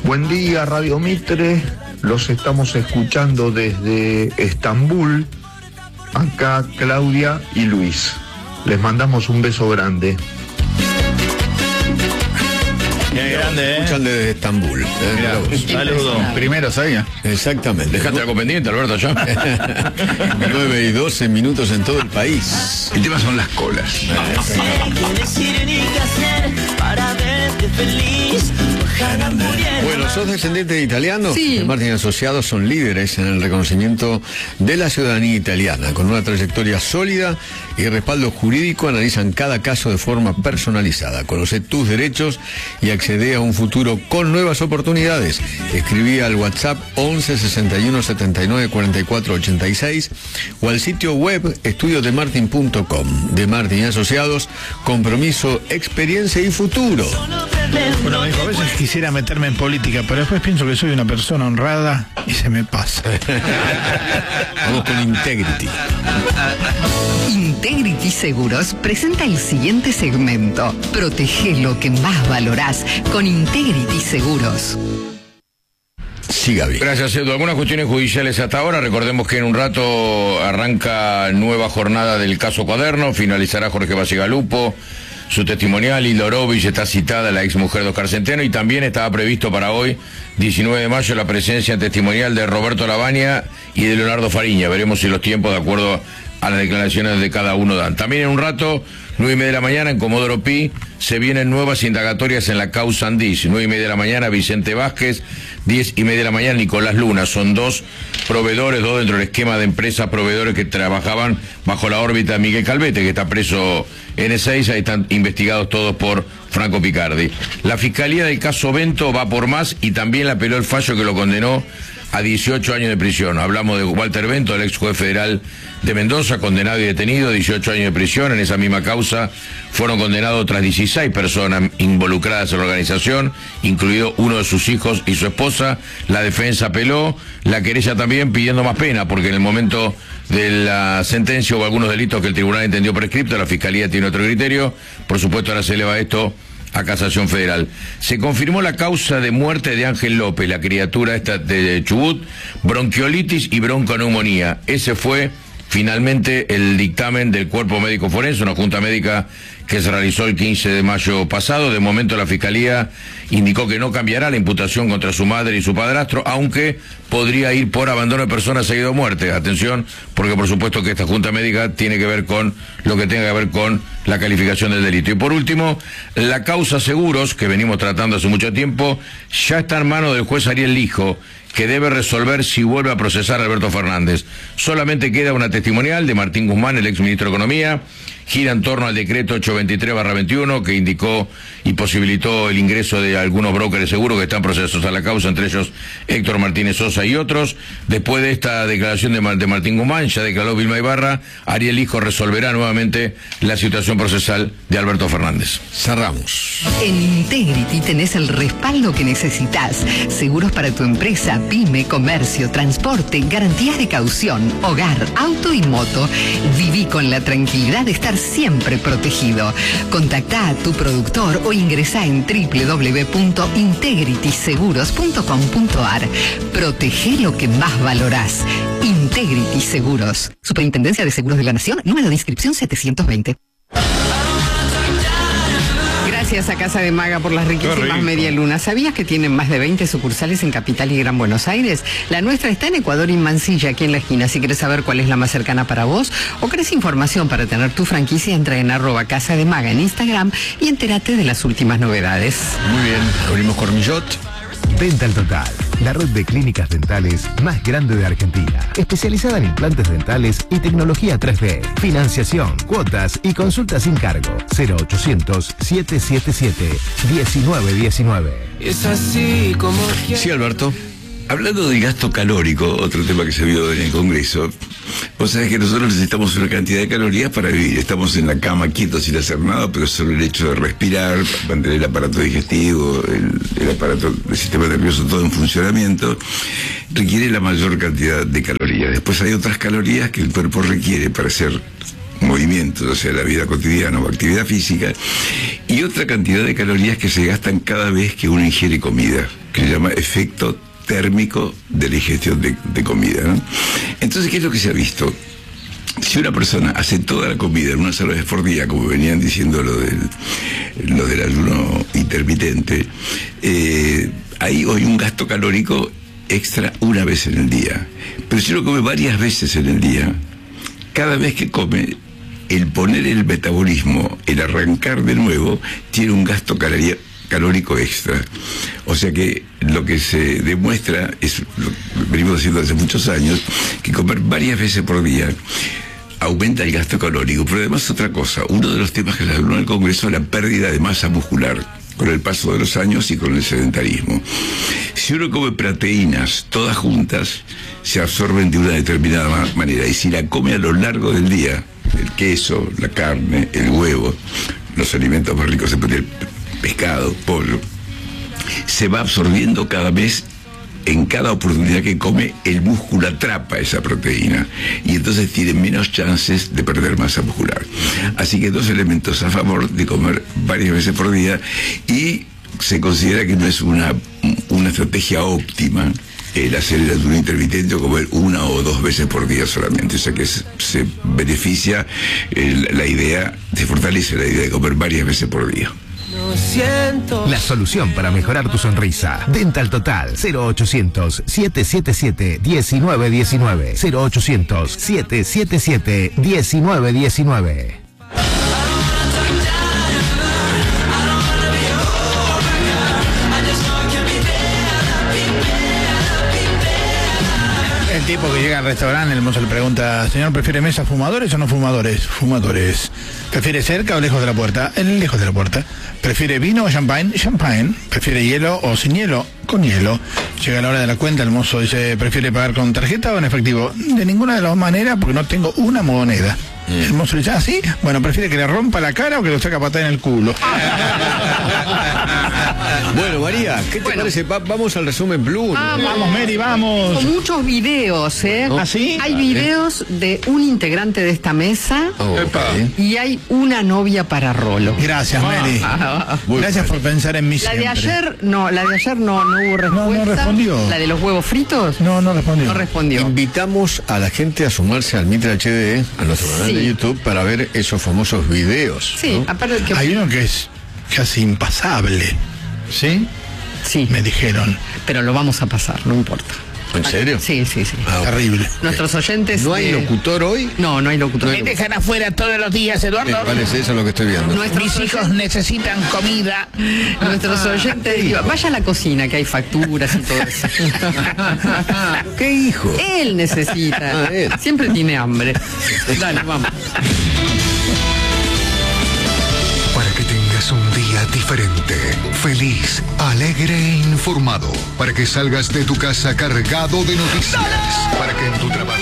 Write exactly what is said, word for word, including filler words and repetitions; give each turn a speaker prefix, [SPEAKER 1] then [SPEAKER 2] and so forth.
[SPEAKER 1] Buen día, Radio Mitre. Los estamos escuchando desde Estambul. Acá Claudia y Luis. Les mandamos un beso grande.
[SPEAKER 2] Qué grande, ¿eh?
[SPEAKER 3] Escuchan desde Estambul. Eh,
[SPEAKER 2] Saludos.
[SPEAKER 4] Primero sabía.
[SPEAKER 3] Exactamente.
[SPEAKER 2] Dejate algo pendiente, Alberto, ya.
[SPEAKER 3] nueve y doce minutos en todo el país.
[SPEAKER 4] El tema son las colas.
[SPEAKER 3] Bueno, ¿sos descendiente de italiano?
[SPEAKER 5] Sí.
[SPEAKER 3] Martin Asociados son líderes en el reconocimiento de la ciudadanía italiana. Con una trayectoria sólida y respaldo jurídico, analizan cada caso de forma personalizada. Conoce tus derechos y accede a un futuro con nuevas oportunidades. Escribí al WhatsApp once sesenta y uno setenta y nueve cuarenta y cuatro ochenta y seis o al sitio web estudio de martin punto com. De Martin Asociados, compromiso, experiencia y futuro.
[SPEAKER 4] Bueno, me dijo, a veces quisiera meterme en política, pero después pienso que soy una persona honrada y se me pasa.
[SPEAKER 3] Vamos con Integrity.
[SPEAKER 5] Integrity Seguros presenta el siguiente segmento. Protege lo que más valorás con Integrity Seguros.
[SPEAKER 3] Siga bien.
[SPEAKER 2] Gracias, Edu. Algunas cuestiones judiciales hasta ahora. Recordemos que en un rato arranca nueva jornada del caso Cuaderno. Finalizará Jorge Bacigalupo. Su testimonial, y Lorovich está citada, la ex mujer de Oscar Centeno, y también estaba previsto para hoy, diecinueve de mayo, la presencia testimonial de Roberto Lavagna y de Leonardo Fariña. Veremos si los tiempos, de acuerdo a las declaraciones de cada uno, dan. También en un rato, nueve y media de la mañana, en Comodoro Pi, se vienen nuevas indagatorias en la causa Andís. Nueve y media de la mañana, Vicente Vázquez. Diez y media de la mañana, Nicolás Luna. Son dos proveedores, dos dentro del esquema de empresas proveedores que trabajaban bajo la órbita de Miguel Calvete, que está preso en Ezeiza. Ahí están investigados todos por Franco Picardi. La Fiscalía del caso Bento va por más y también le apeló el fallo que lo condenó a dieciocho años de prisión. Hablamos de Walter Bento, el ex juez federal de Mendoza, condenado y detenido, dieciocho años de prisión. En esa misma causa fueron condenados otras dieciséis personas involucradas en la organización, incluido uno de sus hijos y su esposa. La defensa apeló, la querella también pidiendo más pena, porque en el momento de la sentencia hubo algunos delitos que el tribunal entendió prescripto, la Fiscalía tiene otro criterio. Por supuesto, ahora se eleva esto a Casación Federal. Se confirmó la causa de muerte de Ángel López, la criatura esta de Chubut, bronquiolitis y bronconeumonía. Ese fue finalmente el dictamen del Cuerpo Médico Forense, una junta médica que se realizó el quince de mayo pasado. De momento la Fiscalía indicó que no cambiará la imputación contra su madre y su padrastro, aunque podría ir por abandono de personas seguido de muerte. Atención, porque por supuesto que esta junta médica tiene que ver con lo que tenga que ver con la calificación del delito. Y por último, la causa Seguros, que venimos tratando hace mucho tiempo, ya está en manos del juez Ariel Lijo, que debe resolver si vuelve a procesar a Alberto Fernández. Solamente queda una testimonial de Martín Guzmán, el exministro de Economía. Gira en torno al decreto ochocientos veintitrés barra veintiuno, que indicó y posibilitó el ingreso de algunos brokers de seguro que están procesados a la causa, entre ellos Héctor Martínez Sosa y otros. Después de esta declaración de, de Martín Guzmán, ya declaró Vilma Ibarra, Ariel Hijo resolverá nuevamente la situación procesal de Alberto Fernández.
[SPEAKER 3] Cerramos.
[SPEAKER 5] En Integrity tenés el respaldo que necesitas. Seguros para tu empresa, pyme, comercio, transporte, garantías de caución, hogar, auto y moto. Viví con la tranquilidad de estar siempre protegido. Contactá a tu productor o ingresá en doble u doble u doble u punto integrity seguros punto com punto a r. Protege lo que más valorás. Integrity Seguros. Superintendencia de Seguros de la Nación, número de inscripción setecientos veinte. Gracias a Casa de Maga por las riquísimas medialunas. ¿Sabías que tienen más de veinte sucursales en Capital y Gran Buenos Aires? La nuestra está en Ecuador y Mansilla, aquí en la esquina. Si quieres saber cuál es la más cercana para vos o querés información para tener tu franquicia, entra en arroba Casa de Maga en Instagram y entérate de las últimas novedades.
[SPEAKER 3] Muy bien, abrimos Cormillot.
[SPEAKER 6] Dental Total, la red de clínicas dentales más grande de Argentina, especializada en implantes dentales y tecnología tres D, financiación, cuotas y consultas sin cargo. Cero ochocientos, setecientos setenta y siete, diecinueve diecinueve.
[SPEAKER 7] Es así como que...
[SPEAKER 3] Sí, Alberto.
[SPEAKER 8] Hablando del gasto calórico, otro tema que se vio en el Congreso, vos sabés que nosotros necesitamos una cantidad de calorías para vivir. Estamos en la cama quietos sin hacer nada, pero solo el hecho de respirar, mantener el aparato digestivo, el, el aparato del sistema nervioso, todo en funcionamiento, requiere la mayor cantidad de calorías. Después hay otras calorías que el cuerpo requiere para ser, como movimientos, o sea, la vida cotidiana o actividad física, y otra cantidad de calorías que se gastan cada vez que uno ingiere comida, que se llama efecto térmico de la ingestión de, de comida, ¿no? Entonces, ¿qué es lo que se ha visto? Si una persona hace toda la comida en una sola vez por día, como venían diciendo lo del, lo del ayuno intermitente, eh, hay hoy un gasto calórico extra una vez en el día. Pero si uno come varias veces en el día, cada vez que come, el poner el metabolismo, el arrancar de nuevo, tiene un gasto caloría, calórico extra. O sea que lo que se demuestra, es lo que venimos haciendo hace muchos años, que comer varias veces por día aumenta el gasto calórico. Pero además otra cosa, uno de los temas que se habló en el Congreso es la pérdida de masa muscular con el paso de los años y con el sedentarismo. Si uno come proteínas todas juntas, se absorben de una determinada ma- manera, y si la come a lo largo del día, el queso, la carne, el huevo, los alimentos más ricos en proteína, pescado, pollo, se va absorbiendo cada vez. En cada oportunidad que come, el músculo atrapa esa proteína y entonces tiene menos chances de perder masa muscular. Así que dos elementos a favor de comer varias veces por día, y se considera que no es una, una estrategia óptima el hacer el ayuno intermitente o comer una o dos veces por día solamente. O sea que se, se beneficia el, la idea, se fortalece la idea de comer varias veces por día.
[SPEAKER 6] La solución para mejorar tu sonrisa. Dental Total. cero ochocientos, siete siete siete, uno nueve uno nueve. cero ochocientos, siete siete siete, uno nueve uno nueve.
[SPEAKER 4] El tipo que llega al restaurante, el mozo le pregunta: señor, ¿prefiere mesa fumadores o no fumadores? Fumadores. ¿Prefiere cerca o lejos de la puerta? El lejos de la puerta. ¿Prefiere vino o champagne? Champagne. ¿Prefiere hielo o sin hielo? Con hielo. Llega la hora de la cuenta, el mozo dice: ¿prefiere pagar con tarjeta o en efectivo? De ninguna de las maneras, porque no tengo una moneda. Mm. El mozo le dice: ¿ah, sí? Bueno, ¿prefiere que le rompa la cara o que lo saque a patada en el culo?
[SPEAKER 3] Bueno, María, ¿qué te
[SPEAKER 5] Bueno.
[SPEAKER 3] parece? Va- vamos al resumen Blue.
[SPEAKER 4] Ah, vamos, Mary, vamos.
[SPEAKER 5] Con muchos videos, ¿eh?
[SPEAKER 4] ¿Ah, sí?
[SPEAKER 5] Hay videos de un integrante de esta mesa
[SPEAKER 3] Oh, ok.
[SPEAKER 5] y hay una novia para Rolo.
[SPEAKER 4] Gracias, Mary.
[SPEAKER 3] Muy
[SPEAKER 4] Gracias por pensar en mí
[SPEAKER 5] La de
[SPEAKER 4] siempre.
[SPEAKER 5] ayer, no, la de ayer no, no hubo respuesta.
[SPEAKER 4] No, no respondió.
[SPEAKER 5] La de los huevos fritos,
[SPEAKER 4] No, no respondió.
[SPEAKER 5] no respondió.
[SPEAKER 3] Invitamos a la gente a sumarse al Mitre H D, a nuestro canal
[SPEAKER 5] Sí.
[SPEAKER 3] de YouTube, para ver esos famosos videos.
[SPEAKER 5] Sí,
[SPEAKER 3] ¿no?
[SPEAKER 5] aparte que...
[SPEAKER 4] Hay uno que es casi impasable. ¿Sí?
[SPEAKER 5] Sí,
[SPEAKER 4] Me dijeron.
[SPEAKER 5] pero lo vamos a pasar, no importa.
[SPEAKER 3] ¿En serio?
[SPEAKER 5] Sí, sí, sí.
[SPEAKER 3] Ah, ok.
[SPEAKER 4] Terrible.
[SPEAKER 5] Nuestros oyentes...
[SPEAKER 3] ¿No hay
[SPEAKER 5] de-
[SPEAKER 3] locutor hoy?
[SPEAKER 5] No, no hay locutor.
[SPEAKER 4] Me dejan afuera todos los días, Eduardo.
[SPEAKER 3] Me parece, eso es lo que estoy viendo.
[SPEAKER 5] Nuestros
[SPEAKER 4] Mis hijos
[SPEAKER 5] oyentes-
[SPEAKER 4] necesitan comida.
[SPEAKER 5] Nuestros oyentes, digo, vaya a la cocina, que hay facturas y todo eso.
[SPEAKER 3] ¿Qué hijo?
[SPEAKER 5] Él necesita.
[SPEAKER 3] Ah, él.
[SPEAKER 5] Siempre tiene hambre. Dale, vamos.
[SPEAKER 9] Para que tengas un día diferente, feliz, alegre e informado. Para que salgas de tu casa cargado de noticias. Para que en tu trabajo